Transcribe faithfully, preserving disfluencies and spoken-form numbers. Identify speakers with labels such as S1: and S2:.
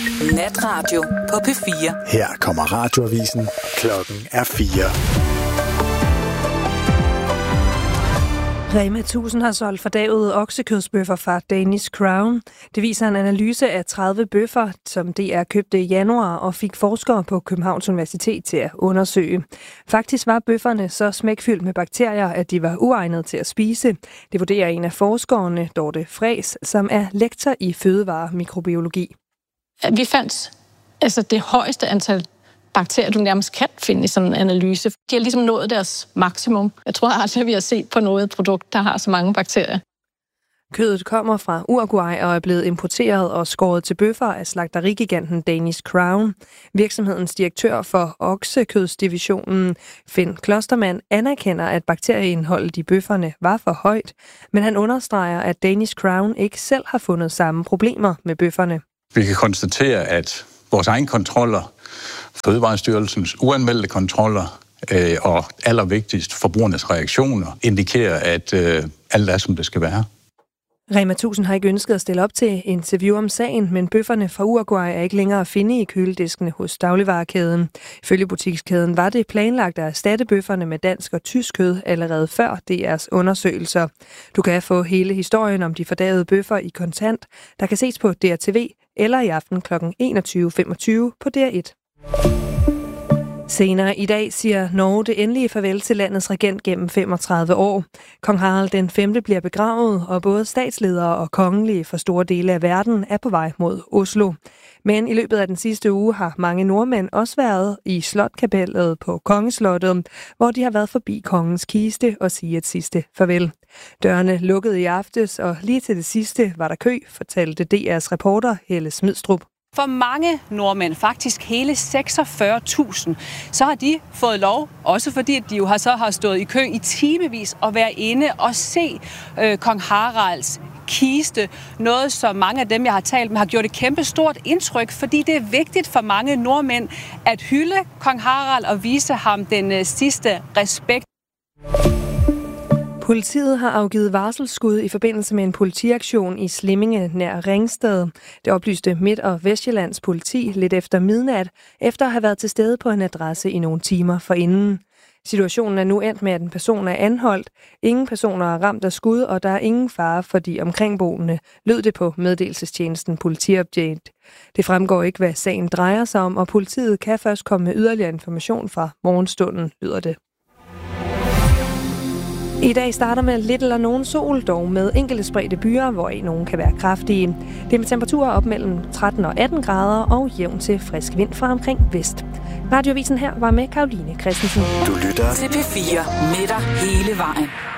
S1: Natradio på P fire.
S2: Her kommer radioavisen. Klokken er fire.
S3: Rema tusind har solgt fordavede oksekødsbøffer fra Danish Crown. Det viser en analyse af tredive bøffer, som D R købte i januar og fik forskere på Københavns Universitet til at undersøge. Faktisk var bøfferne så smækfyldt med bakterier, at de var uegnet til at spise. Det vurderer en af forskerne, Dorte Fræs, som er lektor i fødevaremikrobiologi.
S4: Vi fandt altså det højeste antal bakterier, du nærmest kan finde i sådan en analyse. De har ligesom nået deres maksimum. Jeg tror aldrig, vi har set på noget produkt, der har så mange bakterier.
S3: Kødet kommer fra Uruguay og er blevet importeret og skåret til bøffer af slagterigiganten Danish Crown. Virksomhedens direktør for oksekødsdivisionen, Finn Klostermann, anerkender, at bakterieindholdet i bøfferne var for højt, men han understreger, at Danish Crown ikke selv har fundet samme problemer med bøfferne.
S5: Vi kan konstatere, at vores egen kontroller, Fødevarestyrelsens uanmeldte kontroller øh, og allervigtigst forbrugernes reaktioner indikerer, at øh, alt er, som det skal være.
S3: Rema tusind har ikke ønsket at stille op til interview om sagen, men bøfferne fra Uruguay er ikke længere at finde i kølediskene hos dagligvarekæden. Ifølge butikskæden var det planlagt at erstatte bøfferne med dansk og tysk kød allerede før D R's undersøgelser. Du kan få hele historien om de fordavede bøffer i kontant, der kan ses på D R T V eller i aften klokken enogtyve femogtyve på D R et. Senere i dag siger Norge det endelige farvel til landets regent gennem femogtredive år. Kong Harald den femte bliver begravet, og både statsledere og kongelige for store dele af verden er på vej mod Oslo. Men i løbet af den sidste uge har mange nordmænd også været i slotkapellet på Kongeslottet, hvor de har været forbi kongens kiste og sige et sidste farvel. Dørene lukkede i aftes, og lige til det sidste var der kø, fortalte D R's reporter Helle Smidstrup.
S6: For mange nordmænd, faktisk hele seksogfyrre tusind, så har de fået lov, også fordi de jo har, så har stået i kø i timevis, at være inde og se øh, kong Haralds kiste. Noget, som mange af dem, jeg har talt med, har gjort et kæmpe stort indtryk, fordi det er vigtigt for mange nordmænd at hylde kong Harald og vise ham den øh, sidste respekt.
S3: Politiet har afgivet varselsskud i forbindelse med en politiaktion i Slimminge nær Ringsted. Det oplyste Midt- og Vestjyllands politi lidt efter midnat, efter at have været til stede på en adresse i nogle timer forinden. Situationen er nu endt med, at en person er anholdt. Ingen personer er ramt af skud, og der er ingen fare for de omkringboende, lød det på meddelelsestjenesten Politiupdate. Det fremgår ikke, hvad sagen drejer sig om, og politiet kan først komme med yderligere information fra morgenstunden, lyder det. I dag starter med lidt eller nogen sol, dog med enkelte spredte byer, hvor nogen kan være kraftige. Det er med temperaturer op mellem tretten og atten grader og jævn til frisk vind fra omkring vest. Radioavisen her var med Karoline Christensen.
S1: Du lytter til P fire med dig hele vejen.